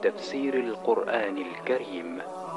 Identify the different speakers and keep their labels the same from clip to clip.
Speaker 1: تفسير القرآن الكريم.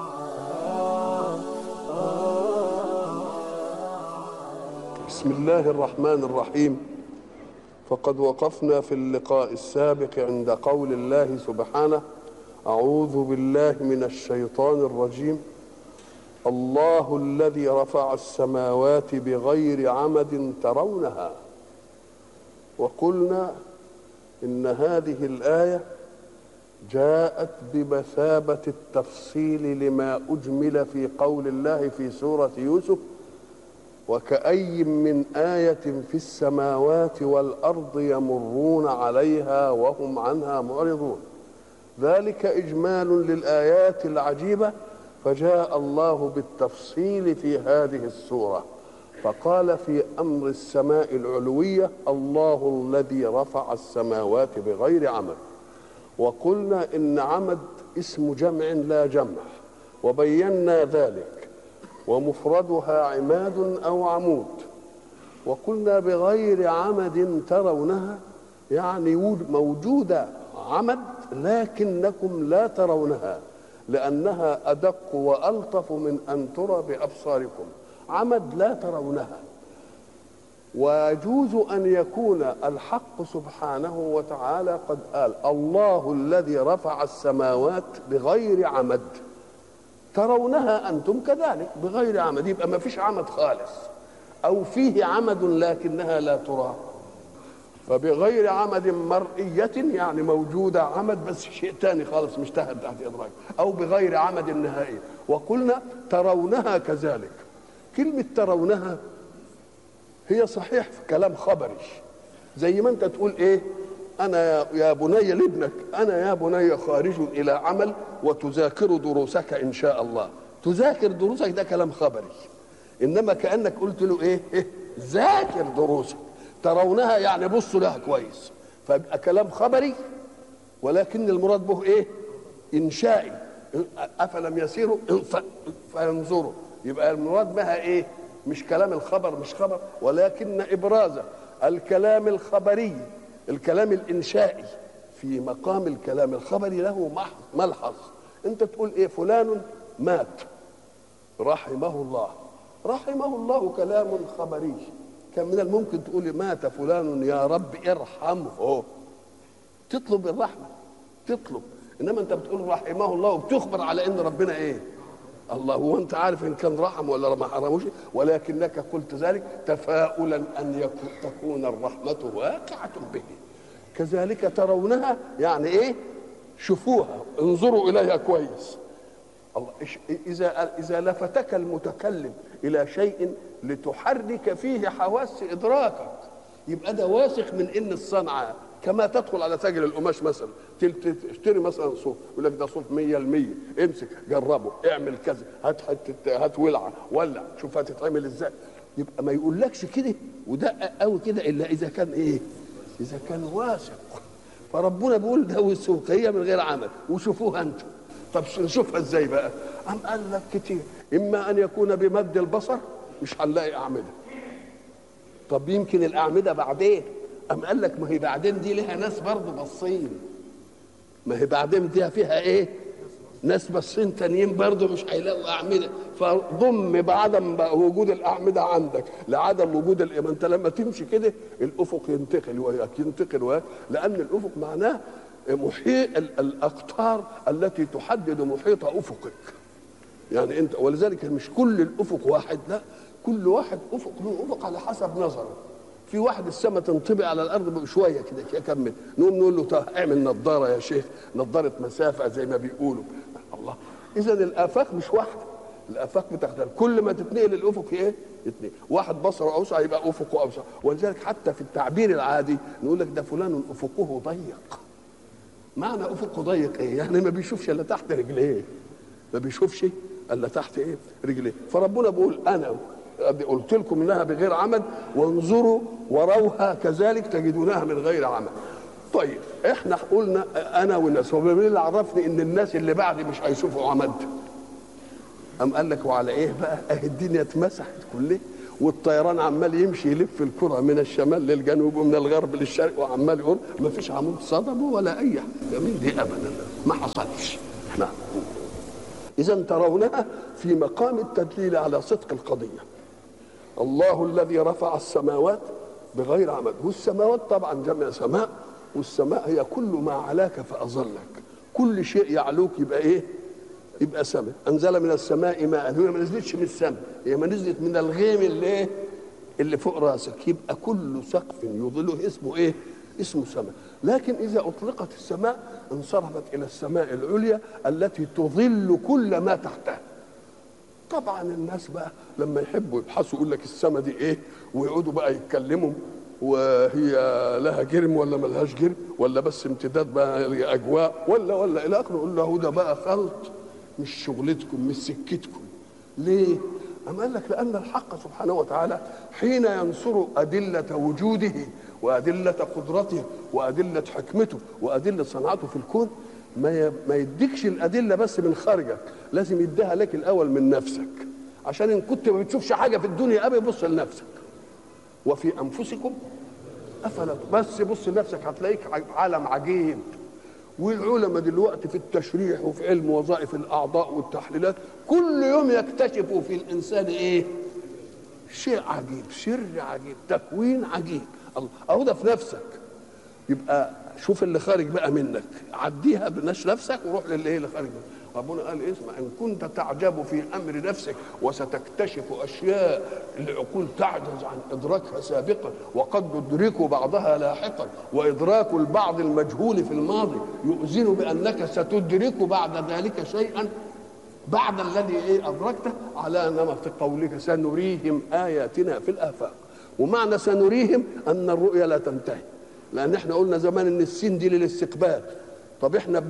Speaker 2: بسم الله الرحمن الرحيم. فقد وقفنا في اللقاء السابق عند قول الله سبحانه: أعوذ بالله من الشيطان الرجيم. الله الذي رفع السماوات بغير عمد ترونها. وقلنا إن هذه الآية جاءت بمثابة التفصيل لما أجمل في قول الله في سورة يوسف: وكأي من آية في السماوات والأرض يمرون عليها وهم عنها معرضون. ذلك إجمال للآيات العجيبة، فجاء الله بالتفصيل في هذه السورة فقال في أمر السماء العلوية: الله الذي رفع السماوات بغير عمد. وقلنا إن عمد اسم جمع لا جمع، وبينا ذلك، ومفردها عماد أو عمود. وقلنا بغير عمد ترونها، يعني موجودة عمد لكنكم لا ترونها، لأنها أدق وألطف من أن ترى بأبصاركم. عمد لا ترونها. ويجوز أن يكون الحق سبحانه وتعالى قد قال: الله الذي رفع السماوات بغير عمد ترونها أنتم كذلك بغير عمد، يبقى ما فيش عمد خالص، أو فيه عمد لكنها لا ترى. فبغير عمد مرئية يعني موجودة عمد بس شيء تاني خالص مش تحت إدراك، أو بغير عمد نهائي. وقلنا ترونها كذلك. كلمة ترونها هي صحيح في كلام خبري، زي ما أنت تقول إيه: أنا يا بني لابنك، أنا يا بني خارج إلى عمل وتذاكر دروسك إن شاء الله. تذاكر دروسك ده كلام خبري، إنما كأنك قلت له إيه ذاكر دروسك. ترونها يعني بصوا لها كويس، فيبقى كلام خبري، ولكن المراد به إيه؟ إنشائي. أفلم يسيروا فينظروا، يبقى المراد بها إيه؟ مش كلام الخبر، مش خبر، ولكن إبراز الكلام الخبري، الكلام الإنشائي في مقام الكلام الخبري له ملحظ. أنت تقول إيه؟ فلان مات رحمه الله. رحمه الله كلام خبري، كان من الممكن تقول مات فلان يا رب ارحمه، تطلب الرحمة، تطلب. إنما أنت بتقول رحمه الله وبتخبر على إن ربنا إيه؟ الله. هو أنت عارف إن كان رحم ولا ما حرموش، ولكنك قلت ذلك تفاؤلا أن تكون الرحمة واقعة به. كذلك ترونها يعني إيه؟ شوفوها، انظروا إليها كويس. الله إذا لفتك المتكلم إلى شيء لتحرك فيه حواس إدراكك، يبقى ده واثق من إن الصنعة كما تدخل على تاجر القماش مثلا، تشتري مثلا صوف، يقول لك ده صوف 100%، امسك جربه، اعمل كذا، هات ولعه، ولع شوف هتتعمل ازاي. يبقى ما يقولكش كده ودقق قوي كده الا اذا كان ايه؟ اذا كان واثق. فربنا بيقول ده وثوقيه من غير عمل، وشوفوها انتم. طب نشوفها ازاي بقى؟ قال لك كتير: اما ان يكون بمد البصر، مش هنلاقي اعمده. طب يمكن الاعمده بعدين. قال لك ما هي بعدين دي لها ناس برضه باصين، ما هي بعدين دي فيها ايه؟ ناس باصين تانيين برضه مش هيلاقوا اعمده. فضم بعدم وجود الاعمده عندك لعدم وجود ما انت لما تمشي كده الافق ينتقل وياك ينتقل وياك، لان الافق معناه محيط الاقطار التي تحدد محيط افقك. يعني انت، ولذلك مش كل الافق واحد، لا، كل واحد افق له افق على حسب نظره. في واحد السماء تنطبق على الارض بشويه كده يكمل، نقوم نقول له اعمل نظاره يا شيخ، نظاره مسافه زي ما بيقولوا. الله. اذا الافاق مش واحده، الافاق بتختلف، كل ما تتنقل الافق ايه؟ يتنقل. واحد بصره اوسع يبقى افقه اوسع. ولذلك حتى في التعبير العادي نقول لك ده فلان افقه ضيق. معنى افقه ضيق ايه؟ يعني ما بيشوفش الا تحت رجليه، ما بيشوفش الا تحت ايه؟ رجليه. فربنا بيقول: انا قلت لكم انها بغير عمد، وانظروا وروها كذلك تجدونها من غير عمد. طيب احنا قلنا انا والناس، هو مين اللي عرفني ان الناس اللي بعدي مش هيشوفوا عمد؟ قال لك وعلى ايه بقى؟ الدنيا اتمسحت كلها، والطيران عمال يمشي يلف الكره من الشمال للجنوب ومن الغرب للشرق وعمال يقول ما فيش عمود صدمه ولا اي حاجه من دي ابدا، ما حصلش. نعم. اذا ترونها في مقام التدليل على صدق القضيه. الله الذي رفع السماوات بغير عمد، والسماوات طبعا جمع سماء، والسماء هي كل ما علاك فاظلك، كل شيء يعلوك يبقى ايه؟ يبقى سماء. انزل من السماء ماء، هي ما نزلتش من السماء، هي ما نزلت من الغيم اللي فوق راسك، يبقى كل سقف يظله اسمه ايه؟ اسمه سماء. لكن اذا اطلقت السماء انصرفت الى السماء العليا التي تظل كل ما تحتها. طبعا الناس بقى لما يحبوا يبحثوا يقول لك السماء دي ايه، ويقعدوا بقى يتكلموا وهي لها جرم ولا ملهاش جرم، ولا بس امتداد بقى اجواء ولا الى اخره، يقول له ده بقى خلط، مش شغلتكم مش سكتكم. ليه؟ أم قال لك لأن الحق سبحانه وتعالى حين ينصر أدلة وجوده وأدلة قدرته وأدلة حكمته وأدلة صنعته في الكون ما يديكش الأدلة بس من خارجك، لازم يديها لك الأول من نفسك، عشان إن كنت ما بتشوفش حاجة في الدنيا أبي بص لنفسك. وفي أنفسكم أفلا، بس بص لنفسك هتلاقيك عالم عجيب. والعلماء دلوقتي في التشريح وفي علم وظائف الاعضاء والتحليلات كل يوم يكتشفوا في الانسان ايه؟ شيء عجيب، سر عجيب، تكوين عجيب. الله اهو ده في نفسك. يبقى شوف اللي خارج بقى منك، عديها بنفس نفسك وروح للي اللي خارج منك. ربنا قال اسمع ان كنت تعجب في امر نفسك وستكتشف اشياء العقول تعجز عن ادراكها سابقا وقد ندرك بعضها لاحقا، وادراك البعض المجهول في الماضي يؤذن بانك ستدرك بعد ذلك شيئا بعد الذي ادركته، على نمط قولك سنريهم اياتنا في الافاق. ومعنى سنريهم ان الرؤيا لا تنتهي، لان احنا قلنا زمان ان السين دي للاستقبال. طب احنا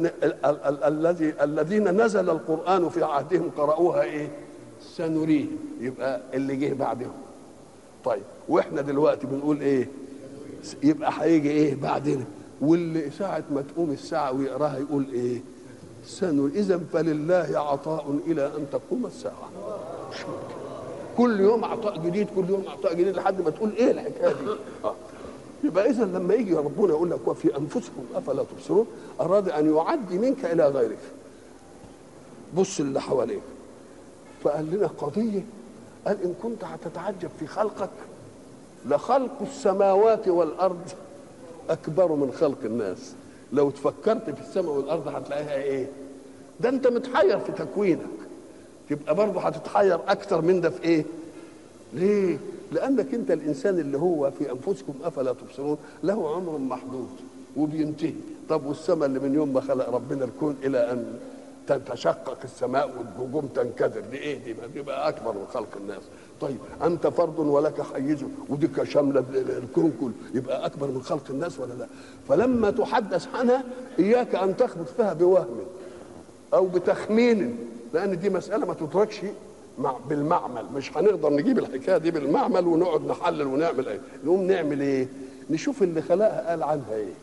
Speaker 2: الذين نزل القرآن في عهدهم قرأوها ايه؟ سنريهم، يبقى اللي جه بعدهم. طيب واحنا دلوقتي بنقول ايه؟ يبقى هيجي ايه بعدنا؟ واللي ساعة ما تقوم الساعة ويقراها يقول ايه؟ سنري. إذا فلله عطاء إلى أن تقوم الساعة. كل يوم عطاء جديد، كل يوم عطاء جديد، لحد ما تقول ايه الحكاية دي؟ يبقى إذا لما يجي ربنا يقول لك وفي أنفسكم أفلا تبصرون، أراد أن يعدي منك إلى غيرك. بص اللي حواليك. فقال لنا قضية، قال إن كنت هتتعجب في خلقك لخلق السماوات والأرض أكبر من خلق الناس. لو تفكرت في السماء والأرض هتلاقيها إيه؟ ده أنت متحير في تكوينك، تبقى برضه هتتحير أكتر من ده في إيه؟ ليه؟ لأنك أنت الإنسان اللي هو في أنفسكم أفلا تبصرون له عمر محدود وبينتهي. طب والسماء اللي من يوم ما خلق ربنا الكون إلى أن تتشقق السماء والنجوم تنكدر، دي إيه دي؟ ما تبقى أكبر من خلق الناس. طيب أنت فرد ولك حيز ودي شاملة الكون كله، يبقى أكبر من خلق الناس ولا لا؟ فلما تحدث عنها إياك أن تخبط فيها بوهم أو بتخمين، لأن دي مسألة ما تدركش بالمعمل. مش هنقدر نجيب الحكايه دي بالمعمل ونقعد نحلل ونعمل ايه. نقوم نعمل ايه؟ نشوف اللي خلقها قال عنها ايه،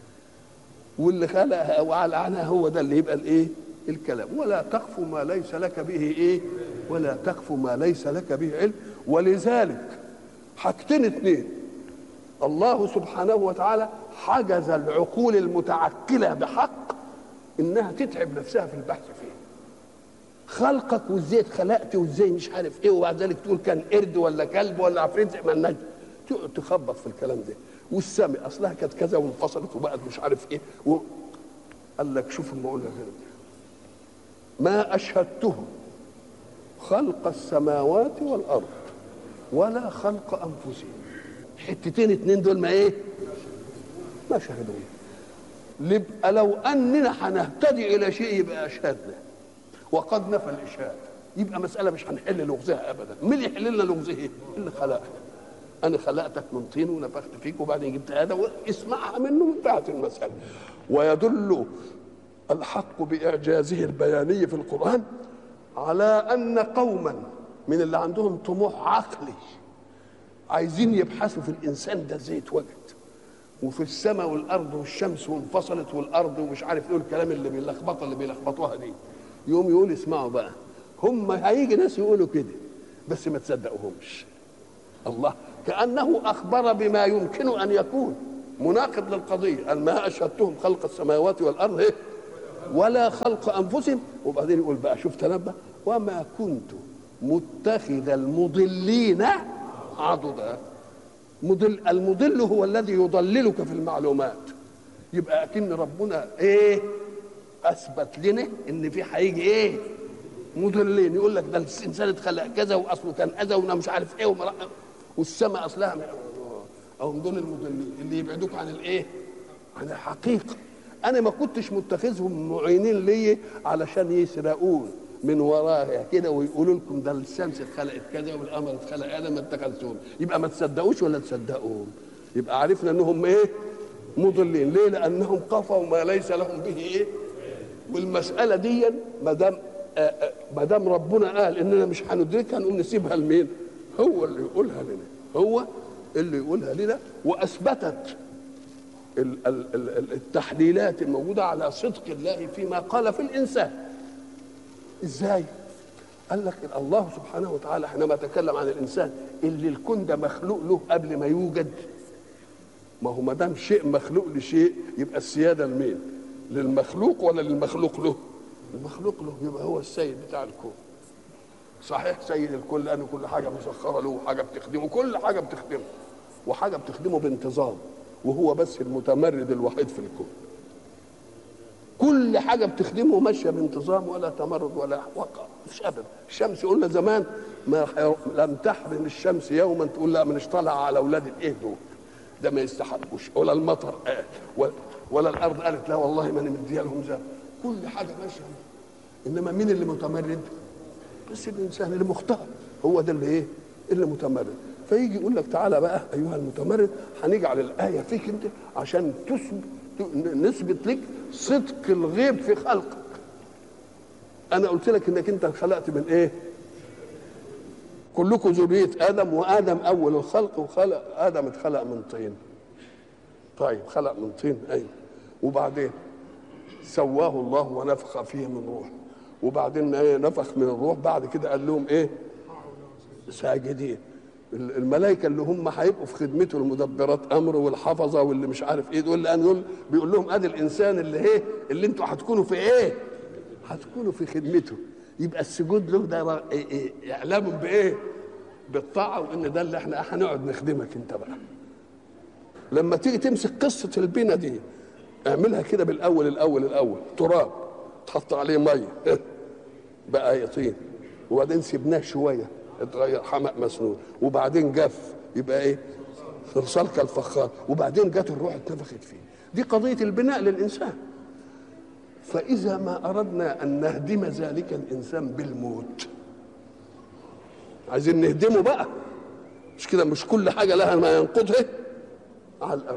Speaker 2: واللي خلقها وقال عنها هو ده اللي يبقى الايه؟ الكلام. ولا تقف ما ليس لك به ايه؟ ولا تقف ما ليس لك به علم. ولذلك حاجتين اتنين، الله سبحانه وتعالى حجز العقول المتعقله بحق انها تتعب نفسها في البحث فيه. خلقك وازاي اتخلقت وازاي مش عارف ايه، وبعد ذلك تقول كان قرد ولا كلب ولا عفريت زي ما النجم، تقعد تخبط في الكلام ده. والسماء اصلها كانت كذا وانفصلت وبقت مش عارف ايه قال لك شوف ما اقول لك ما اشهدتهم خلق السماوات والارض ولا خلق انفسهم. حتتين اتنين دول ما ايه؟ ما شهدوا. يبقى لو اننا هنهتدي الى شيء يبقى اشهدنا، وقد نفى الاشهاد. يبقى مساله مش هنحل لغزها ابدا. مين اللي يحل لنا لغزها؟ اللي خلقك. انا خلقتك من طين ونفخت فيك وبعدين جبت ادم اسمعها منه وانتهت المساله. ويدل الحق باعجازه البياني في القران على ان قوما من اللي عندهم طموح عقلي عايزين يبحثوا في الانسان ده ازاي اتوجد، وفي السماء والارض والشمس وانفصلت والارض ومش عارف ايه الكلام اللي بيلخبطوها دي. يقوم يقول اسمعوا بقى، هم هيجي ناس يقولوا كده بس ما تصدقوهمش. الله، كأنه أخبر بما يمكن أن يكون مناقض للقضية. قال ما أشهدتهم خلق السماوات والأرض ولا خلق أنفسهم. وبعدين يقول بقى شوف تنبه، وما كنت متخذ المضلين عضدا. المضل هو الذي يضللك في المعلومات. يبقى أكن ربنا ايه اثبت لنا ان في هيجي ايه مضلين، يقول لك ده الانسان اتخلق كذا واصله كان اذى وانا مش عارف ايه والسماء اصلها او من دول المضلين اللي يبعدوك عن الايه، عن الحقيقه. انا ما كنتش متخذهم معينين لي علشان يسرقون من ورايا كده ويقولوا لكم ده الشمس اتخلقت كذا والقمر اتخلق، انا ما اتخذتهم. يبقى ما تصدقوش ولا تصدقوهم؟ يبقى عرفنا انهم ايه مضلين. ليه؟ لانهم قفوا ما ليس لهم به ايه. والمساله دي ما دام ربنا قال اننا مش هندركها نقول نسيبها لمين؟ هو اللي يقولها لنا، هو اللي يقولها لنا. واثبتت التحليلات الموجوده على صدق الله فيما قال في الانسان. ازاي؟ قال لك الله سبحانه وتعالى حينما تكلم عن الانسان اللي الكون ده مخلوق له قبل ما يوجد. ما هو ما دام شيء مخلوق لشيء يبقى السياده لمين؟ للمخلوق ولا للمخلوق له؟ المخلوق له، يبقى هو السيد بتاع الكون. صحيح سيد الكل لأن كل حاجه مسخره له وحاجه بتخدمه، كل حاجه بتخدمه وحاجه بتخدمه بانتظام، وهو بس المتمرد الوحيد في الكون. كل حاجه بتخدمه ماشيه بانتظام ولا تمرد ولا وقع، مش ابدا. الشمس قلنا زمان ما لم تحرم الشمس يوما تقول لا من طالع على اولاد الايه دول ده ما يستحقوش، ولا المطر قال ولا الارض قالت لا والله ما انا مديها لهم زاد. كل حاجه ماشيه. انما مين اللي متمرد؟ بس الانسان اللي مختار، هو ده اللي ايه اللي متمرد. فيجي يقول لك تعالى بقى ايها المتمرد هنجعل الايه فيك انت عشان نثبت لك صدق الغيب في خلقك. انا قلت لك انك انت خلقت من ايه؟ كلكم ذريه ادم، وادم اول الخلق، وخلق ادم اتخلق من طين. طيب خلق من طين ايوه، وبعدين سواه الله ونفخ فيه من روح، وبعدين ايه نفخ من الروح. بعد كده قال لهم ايه؟ ساجدين. الملائكه اللي هم هيبقوا في خدمته المدبرات امره والحفظه واللي مش عارف ايه دول، لان دول بيقول لهم ادي الانسان اللي ايه اللي انتوا هتكونوا في ايه؟ هتكونوا في خدمته. يبقى السجود له ده اعلام بايه؟ بالطاعه، وان ده اللي احنا هنقعد نخدمك انت بقى. لما تيجي تمسك قصه البناء دي اعملها كده بالاول الاول تراب تحط عليه ميه بقى يطين، وبعدين سيبناه شويه اتغير حمأ مسنون، وبعدين جف يبقى ايه؟ صلصال كالفخار، وبعدين جت الروح اتنفخت فيه. دي قضيه البناء للانسان. فاذا ما اردنا ان نهدم ذلك الانسان بالموت، عايزين نهدمه بقى، مش كده؟ مش كل حاجه لها ما ينقضها على الاول.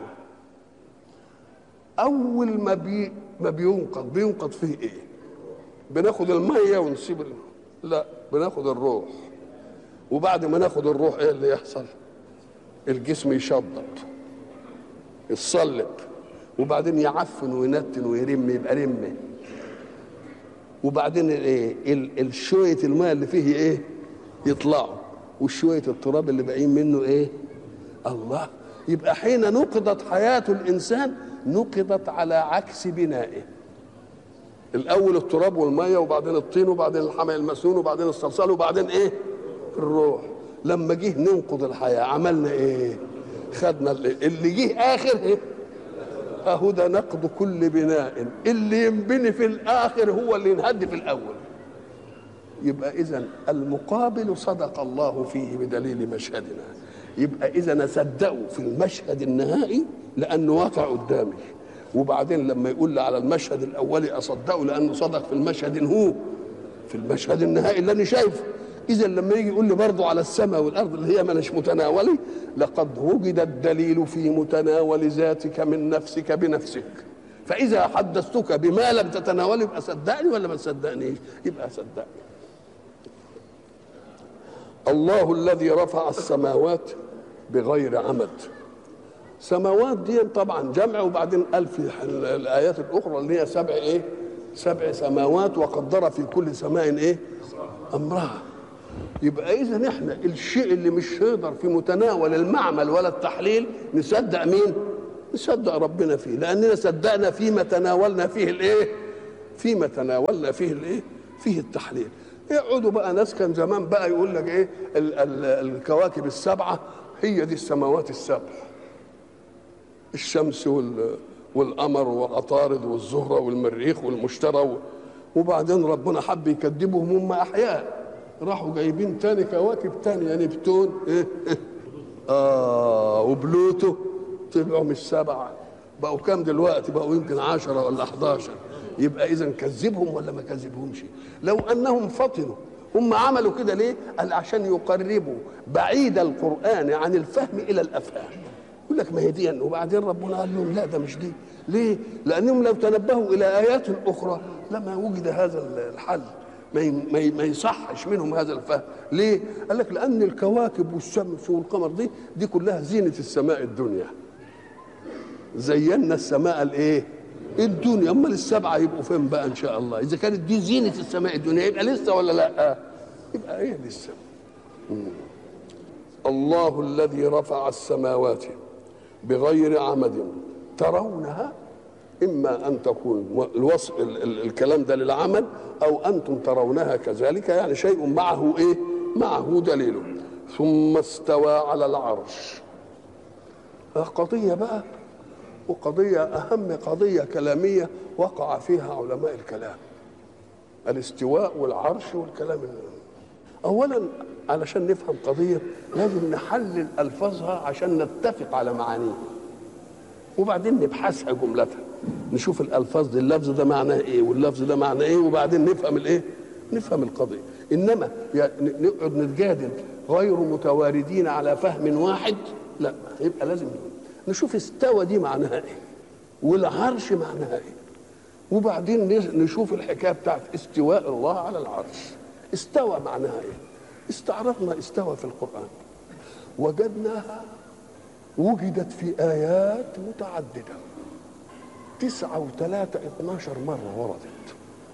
Speaker 2: اول ما بينقض فيه ايه؟ بناخد الميه ونسيب لا، بناخد الروح. وبعد ما ناخد الروح ايه اللي يحصل؟ الجسم يشضط يتصلب، وبعدين يعفن وينتن ويرم يبقى رمه، وبعدين ايه الشويه الماء اللي فيه ايه يطلعوا، والشويه التراب اللي باقيين منه ايه؟ الله. يبقى حين نقضت حياه الانسان نقضت على عكس بنائه. الاول التراب والميه، وبعدين الطين، وبعدين الحمأ المسنون، وبعدين الصلصال، وبعدين ايه؟ الروح. لما جه ننقض الحياه عملنا ايه؟ خدنا اللي جه اخر ايه؟ اهو ده نقض كل بناء، اللي ينبني في الاخر هو اللي ينهد في الاول. يبقى اذا المقابل صدق الله فيه بدليل مشهدنا. يبقى اذا نصدقه في المشهد النهائي لانه واقع قدامي، وبعدين لما يقول لي على المشهد الاولي اصدقه لانه صدق في المشهد هو في المشهد النهائي اللي انا شايفه. اذا لما يجي يقول لي برضه على السماء والارض اللي هي مش متناولي، لقد وجد الدليل في متناول ذاتك من نفسك بنفسك. فاذا حدثتك بما لم تتناوله يبقى صدقني ولا ما تصدقنيش؟ يبقى صدقني. الله الذي رفع السماوات بغير عمد. سماوات دي طبعا جمع، وبعدين قال في الايات الاخرى اللي هي سبع ايه؟ سبع سماوات، وقدر في كل سماء ايه؟ امرها. يبقى اذا احنا الشيء اللي مش هيقدر في متناول المعمل ولا التحليل نصدق مين؟ نصدق ربنا فيه، لاننا صدقنا فيما تناولنا فيه الايه؟ فيما تناولنا فيه الايه؟ فيه التحليل. يقعدوا بقى ناس كان زمان بقى يقول لك ايه؟ الكواكب السبعه هي دي السماوات السبع، الشمس والقمر والعطارد والزهره والمريخ والمشتري. وبعدين ربنا حب يكذبهم هم احياء، راحوا جايبين تاني كواكب تانية، نبتون وبلوتو، طلعوا مش سبعة، بقوا كام دلوقتي؟ بقوا يمكن 10 ولا 11. يبقى إذا كذبهم ولا ما كذبهمش؟ لو أنهم فطنوا، هم عملوا كده ليه؟ قال عشان يقربوا بعيد القرآن عن الفهم إلى الأفهام. يقول لك ما هي دي، وبعدين ربنا قال لهم لا ده مش دي. ليه؟ لأنهم لو تنبهوا إلى آيات أخرى لما وجد هذا الحل. ما يصحش منهم هذا الفهم. ليه؟ قال لك لأن الكواكب والشمس والقمر دي كلها زينة السماء الدنيا. زينا السماء الايه؟ الدنيا. امال السبعه يبقوا فين بقى ان شاء الله؟ اذا كانت دي زينة السماء الدنيا يبقى لسه ولا لا؟ يبقى ايه لسه. الله الذي رفع السماوات بغير عمد ترونها، اما ان تكون الوصف الكلام ده للعمل او انتم ترونها كذلك، يعني شيء معه ايه؟ معه دليل. ثم استوى على العرش. قضيه بقى، وقضيه اهم قضيه كلاميه وقع فيها علماء الكلام، الاستواء والعرش والكلام. اولا علشان نفهم قضيه لازم نحلل الفاظها عشان نتفق على معانيها، وبعدين نبحثها جملتها، نشوف الالفاظ دي، اللفظ ده معناه ايه واللفظ ده معناه ايه، وبعدين نفهم الايه؟ نفهم القضيه. انما نقعد نتجادل غير متواردين على فهم واحد، لا، يبقى لازم نشوف استوى دي معناها ايه والعرش معناها ايه، وبعدين نشوف الحكايه بتاعت استواء الله على العرش. استوى معناها ايه؟ استعرضنا استوى في القرآن وجدناها وجدت في آيات متعددة، 9 و3 12 مرة وردت،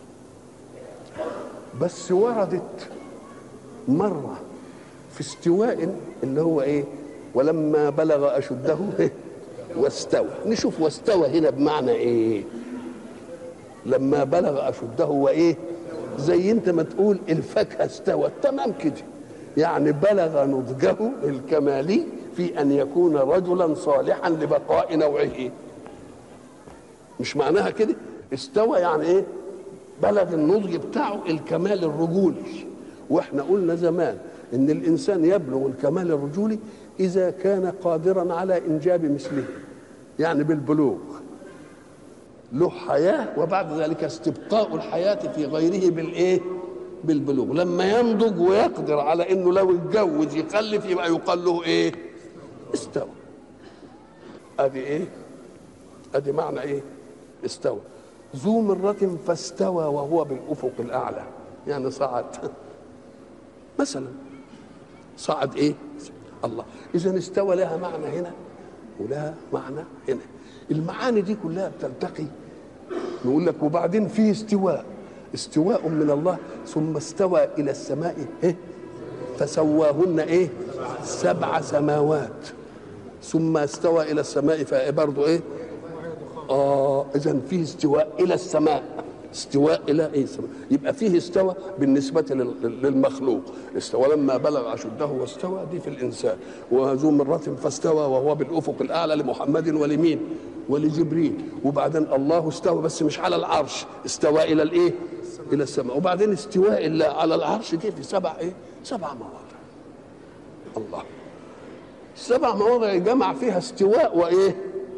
Speaker 2: بس وردت مرة في استواء اللي هو ايه؟ ولما بلغ أشده واستوى. نشوف واستوى هنا بمعنى ايه؟ لما بلغ أشده وايه؟ زي انت ما تقول الفاكهة استوت، تمام كده، يعني بلغ نضجه الكمالي في أن يكون رجلا صالحا لبقاء نوعه. مش معناها كده؟ استوى يعني ايه؟ بلغ النضج بتاعه الكمال الرجولي. واحنا قلنا زمان ان الانسان يبلغ الكمال الرجولي اذا كان قادرا على انجاب مثله، يعني بالبلوغ له حياه وبعد ذلك استبقاء الحياه في غيره بالايه؟ بالبلوغ. لما ينضج ويقدر على انه لو اتجوز يخلف يبقى يقال له ايه؟ استوى. ادي ايه؟ ادي معنى ايه؟ استوى. ذو مرة فاستوى وهو بالافق الاعلى، يعني صعد مثلا، صعد ايه؟ الله. اذا استوى لها معنى هنا ولها معنى هنا. المعاني دي كلها بتلتقي. نقول لك وبعدين فيه استواء من الله، ثم استوى الى السماء إيه؟ فسواهن ايه؟ 7 سماوات، ثم استوى الى السماء فبرضه ايه؟ اذا فيه استواء الى السماء، استواء الى ايه؟ السماء. يبقى فيه استوى بالنسبه للمخلوق، استوى لما بلغ اشده واستوى دي في الانسان، وذو مرة فاستوى وهو بالافق الاعلى لمحمد ولمين؟ ولجبريل. وبعدين الله استوى بس مش على العرش، استوى الى الايه؟ الى السماء. وبعدين استواء الله على العرش دي في 7 ايه؟ 7 مواضع. الله، 7 مواضع جمع فيها استواء وايه؟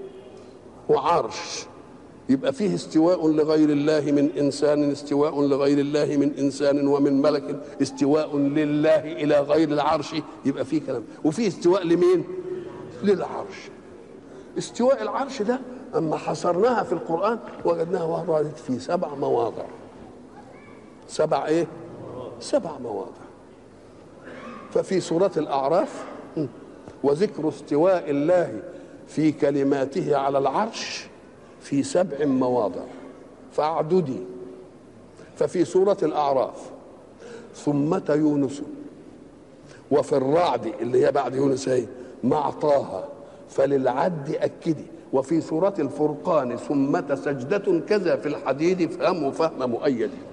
Speaker 2: وعرش. يبقى فيه استواء لغير الله من انسان، استواء لغير الله من انسان ومن ملك، استواء لله الى غير العرش، يبقى فيه كلام. وفيه استواء لمين؟ للعرش. استواء العرش ده اما حصرناها في القرآن وجدناها وردت في 7 مواضع. 7 ايه؟ 7 مواضع. ففي سورة الأعراف وذكر استواء الله في كلماته على العرش في 7 مواضع فاعددي. ففي سورة الأعراف ثمة يونس وفي الرعد اللي هي بعد يونس ايه مع طه فللعد أكدي، وفي سورة الفرقان ثمة سجدة كذا في الحديد فهمه فهم مؤيد.